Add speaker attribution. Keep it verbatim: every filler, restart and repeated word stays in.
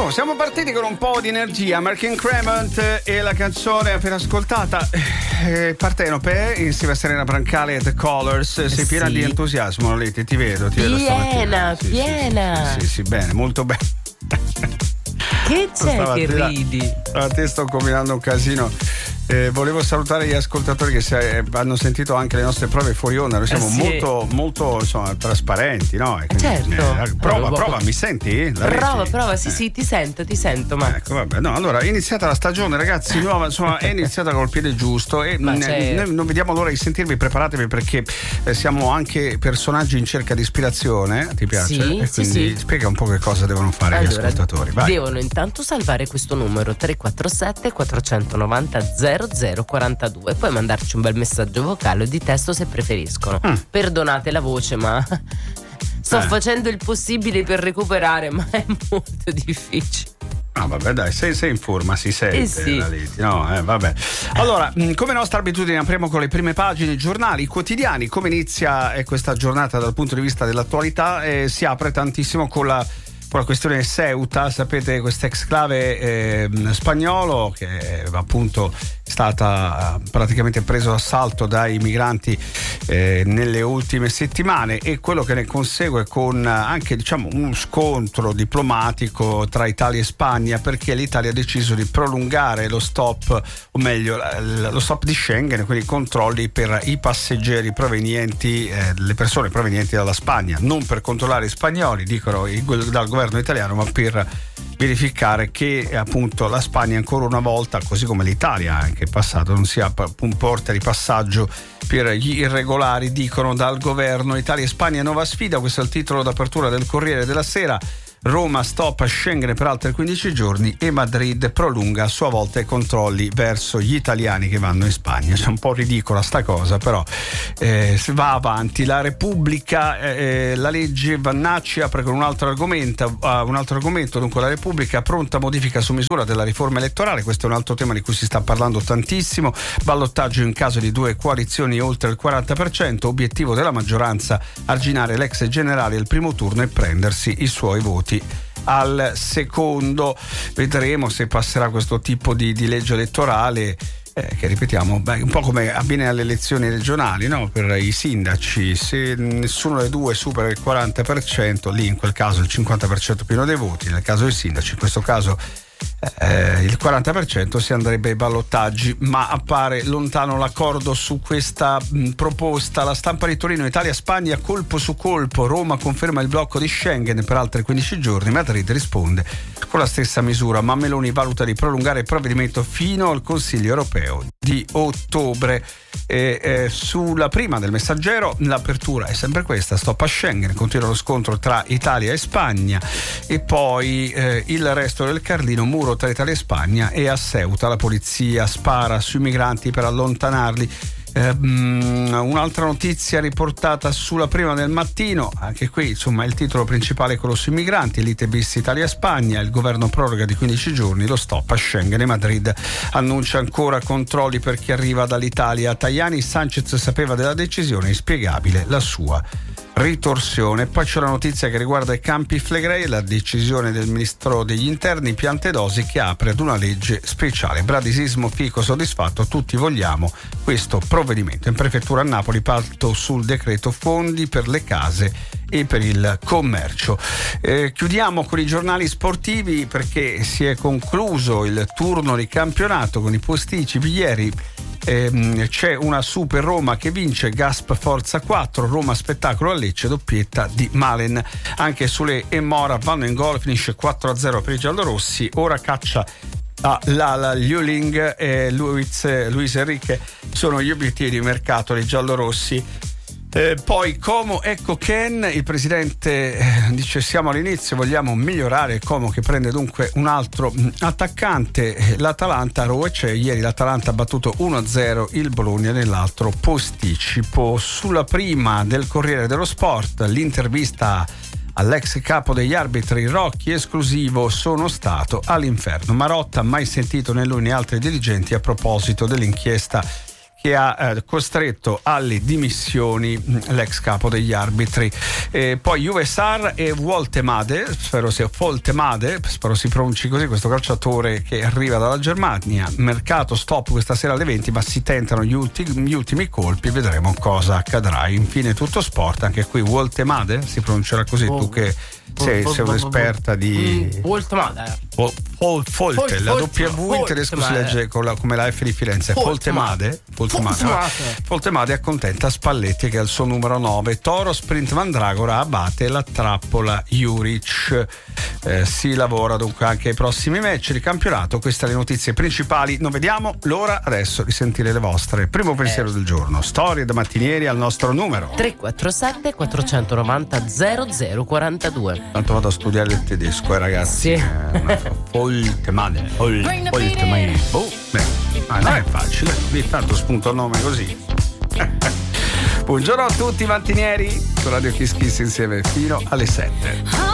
Speaker 1: Oh, siamo partiti con un po' di energia. Mark Increment e la canzone appena ascoltata, eh, Partenope insieme a Serena Brancale e The Colors. Sei piena
Speaker 2: sì.
Speaker 1: di entusiasmo, Leti, ti vedo, ti vedo
Speaker 2: piena,
Speaker 1: sì,
Speaker 2: piena.
Speaker 1: Sì, sì, sì, sì, bene, molto bene.
Speaker 2: Che c'è che ridi?
Speaker 1: A te sto combinando un casino. Eh, volevo salutare gli ascoltatori che se, eh, hanno sentito anche le nostre prove fuori onda. Noi siamo
Speaker 2: eh sì.
Speaker 1: molto, molto insomma, trasparenti, no? E quindi,
Speaker 2: certo.
Speaker 1: Eh, prova,
Speaker 2: allora,
Speaker 1: prova, mi senti? La
Speaker 2: prova,
Speaker 1: reti?
Speaker 2: prova, sì,
Speaker 1: eh.
Speaker 2: sì, ti sento, ti sento. Ma
Speaker 1: Ecco, vabbè, no, allora è iniziata la stagione, ragazzi, nuova, insomma, è iniziata col piede giusto e
Speaker 2: Ma
Speaker 1: mh,
Speaker 2: certo.
Speaker 1: noi non vediamo l'ora di sentirvi, preparatevi perché eh, siamo anche personaggi in cerca di ispirazione. Ti piace?
Speaker 2: Sì,
Speaker 1: e quindi
Speaker 2: sì, sì.
Speaker 1: spiega un po' che cosa devono fare
Speaker 2: allora,
Speaker 1: gli ascoltatori. Vai.
Speaker 2: devono intanto salvare questo numero tre quattro sette quattro nove zero zero zero quattro due, poi mandarci un bel messaggio vocale o di testo se preferiscono. Mm. Perdonate la voce, ma sto eh. facendo il possibile per recuperare, ma è molto difficile.
Speaker 1: Ah, vabbè, dai, sei, sei in forma, si sente.
Speaker 2: Eh sì.
Speaker 1: la Liti, no, eh, vabbè. Allora, come nostra abitudine, apriamo con le prime pagine, giornali quotidiani. Come inizia eh, questa giornata dal punto di vista dell'attualità? Eh, si apre tantissimo con la la questione Ceuta, sapete, questo exclave eh, spagnolo che è appunto stata praticamente preso d'assalto dai migranti eh, nelle ultime settimane, e quello che ne consegue con anche diciamo uno scontro diplomatico tra Italia e Spagna, perché l'Italia ha deciso di prolungare lo stop, o meglio lo stop di Schengen, quindi i controlli per i passeggeri provenienti, eh, le persone provenienti dalla Spagna, non per controllare i spagnoli, dicono il, dal governo italiano, ma per verificare che appunto la Spagna ancora una volta, così come l'Italia anche in passato, non sia un porta di passaggio per gli irregolari, dicono dal governo. Italia e Spagna, nuova sfida, questo è il titolo d'apertura del Corriere della Sera. Roma stop a Schengen per altri quindici giorni e Madrid prolunga a sua volta i controlli verso gli italiani che vanno in Spagna. C'è un po' ridicola sta cosa, però eh, va avanti. La Repubblica, eh, la legge Vannacci apre con un altro argomento, uh, un altro argomento, dunque la Repubblica pronta modifica su misura della riforma elettorale. Questo è un altro tema di cui si sta parlando tantissimo. Ballottaggio in caso di due coalizioni oltre il quaranta per cento, obiettivo della maggioranza arginare l'ex generale al primo turno e prendersi i suoi voti al secondo. Vedremo se passerà questo tipo di, di legge elettorale, eh, che ripetiamo, beh, un po' come avviene alle elezioni regionali, no? Per i sindaci, se nessuno dei due supera il quaranta per cento, lì in quel caso il cinquanta per cento pieno dei voti, nel caso dei sindaci in questo caso Eh, il quaranta per cento si andrebbe ai ballottaggi, ma appare lontano l'accordo su questa mh, proposta. La Stampa di Torino: Italia-Spagna colpo su colpo, Roma conferma il blocco di Schengen per altri quindici giorni, Madrid risponde con la stessa misura, ma Meloni valuta di prolungare il provvedimento fino al Consiglio europeo di ottobre. E, eh, sulla prima del Messaggero l'apertura è sempre questa: stop a Schengen, continua lo scontro tra Italia e Spagna, e poi eh, il resto del Carlino, muro tra Italia e Spagna, e a Ceuta la polizia spara sui migranti per allontanarli. Eh, um, un'altra notizia riportata sulla prima del Mattino, anche qui insomma il titolo principale è quello sui migranti, lite bis Italia-Spagna, il governo proroga di quindici giorni lo stop a Schengen e Madrid annuncia ancora controlli per chi arriva dall'Italia. Tajani: Sanchez sapeva della decisione, inspiegabile la sua ritorsione. Poi c'è la notizia che riguarda i Campi Flegrei, la decisione del ministro degli interni Piantedosi che apre ad una legge speciale. Bradisismo, Fico soddisfatto, tutti vogliamo questo provvedimento. In prefettura a Napoli parto sul decreto fondi per le case e per il commercio. Eh, chiudiamo con i giornali sportivi perché si è concluso il turno di campionato con i posticipi ieri. Eh, c'è una Super Roma che vince, Gasp Forza quattro, Roma spettacolo a Lecce, doppietta di Malen. Anche sulle e Mora vanno in gol, finisce quattro a zero per i giallorossi. Ora caccia a Lala Liuling e Luis, Luis Enrique sono gli obiettivi di mercato dei giallorossi. Eh, poi Como, ecco Ken, il presidente eh, dice siamo all'inizio, vogliamo migliorare. Como che prende dunque un altro mh, attaccante, l'Atalanta Roece, ieri l'Atalanta ha battuto uno a zero il Bologna nell'altro posticipo. Sulla prima del Corriere dello Sport l'intervista all'ex capo degli arbitri Rocchi, esclusivo, sono stato all'inferno. Marotta mai sentito né lui né altri dirigenti a proposito dell'inchiesta che ha eh, costretto alle dimissioni l'ex capo degli arbitri. E poi Juve Sarr e Woltemade, spero sia Woltemade, spero si pronunci così, questo calciatore che arriva dalla Germania. Mercato stop questa sera alle venti, ma si tentano gli ultimi, gli ultimi colpi, vedremo cosa accadrà. Infine tutto sport, anche qui Woltemade si pronuncerà così, oh, tu che sei, oh, sei oh, un'esperta oh, di
Speaker 2: mm, Woltemade.
Speaker 1: Folte, la W in tedesco si legge con la, come la F di Firenze. Foltemade Foltemade accontenta Spalletti che è al suo numero nove. Toro sprint Mandragora abbatte la trappola Juric. Eh, si lavora dunque anche ai prossimi match di campionato. Queste le notizie principali. Non vediamo l'ora adesso di sentire le vostre. Primo pensiero eh. del giorno, storie da mattinieri al nostro numero
Speaker 2: tre quattro sette quattro nove zero zero zero quattro due.
Speaker 1: Tanto vado a studiare il tedesco, eh, ragazzi.
Speaker 2: Sì.
Speaker 1: Eh, Foltemade Foltemade oh, beh, ma non è facile, di tanto spunto il nome così. Buongiorno a tutti mattinieri, con Radio Kiss Kiss insieme fino alle sette.